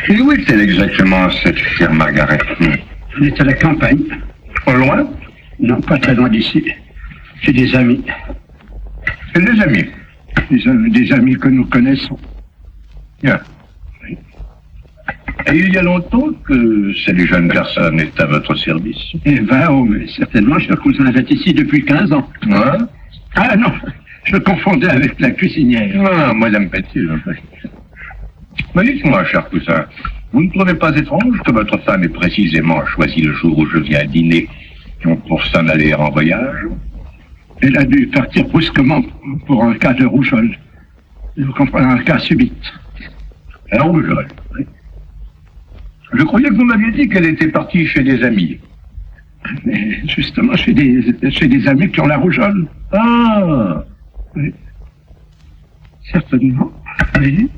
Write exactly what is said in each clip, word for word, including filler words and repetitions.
Et où est-elle exactement, cette chère Margaret? Elle est à la campagne. Au loin? Non, pas très loin d'ici. J'ai des amis. Et des amis? Des, am- des amis que nous connaissons. Bien. Oui. Et il y a longtemps que cette jeune personne est à votre service? Eh ben, oh, mais certainement, cher cousin, elle est ici depuis quinze ans. Hein? Ah non, je confondais avec la cuisinière. Ah, Madame Petit. Mais dites-moi, cher cousin, vous ne trouvez pas étrange que votre femme ait précisément choisi le jour où je viens dîner pour s'en aller en voyage? Elle a dû partir brusquement pour un cas de rougeole. Vous comprenez, un cas subite. Un rougeole, oui. Je croyais que vous m'aviez dit qu'elle était partie chez des amis. Mais justement, chez des, chez des amis qui ont la rougeole. Ah! Oui. Certainement. Oui.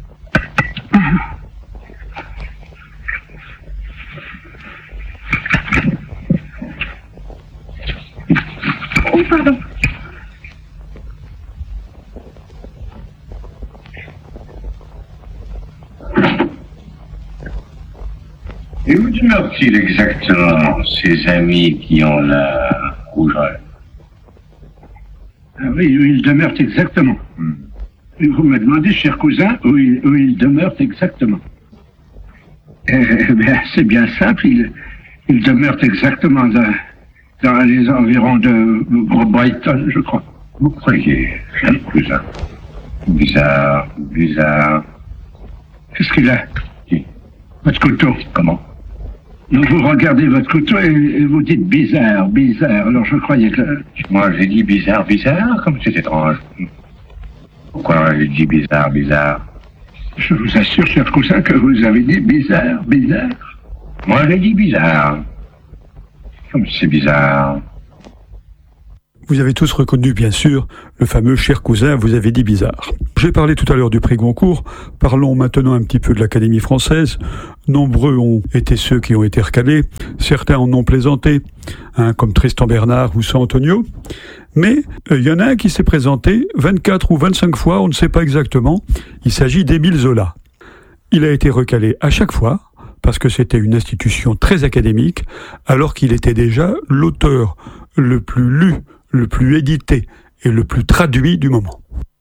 Oh, pardon. Et où demeurent-ils exactement, ces amis qui ont la rougeole? Ah oui, où ils demeurent exactement. Hmm. Et vous me demandez, cher cousin, où ils, où ils demeurent exactement. Eh bien, c'est bien simple, ils, ils demeurent exactement dans, dans les environs de Brighton, je crois. Vous croyez, cher cousin? Bizarre, bizarre. Qu'est-ce qu'il a? Qui? Votre couteau. Comment? Donc vous regardez votre couteau et, et vous dites bizarre, bizarre. Alors je croyais que... Moi, j'ai dit bizarre, bizarre, comme c'est étrange. Pourquoi j'ai dit bizarre, bizarre? Je vous assure, cher cousin, que vous avez dit bizarre, bizarre. Moi, j'ai dit bizarre. Comme c'est bizarre. Vous avez tous reconnu, bien sûr, le fameux « cher cousin, vous avez dit bizarre ». J'ai parlé tout à l'heure du prix Goncourt, parlons maintenant un petit peu de l'Académie française. Nombreux ont été ceux qui ont été recalés, certains en ont plaisanté, hein, comme Tristan Bernard ou San Antonio. Mais il euh, y en a un qui s'est présenté vingt-quatre ou vingt-cinq fois, on ne sait pas exactement, il s'agit d'Émile Zola. Il a été recalé à chaque fois, parce que c'était une institution très académique, alors qu'il était déjà l'auteur le plus lu, le plus édité et le plus traduit du moment.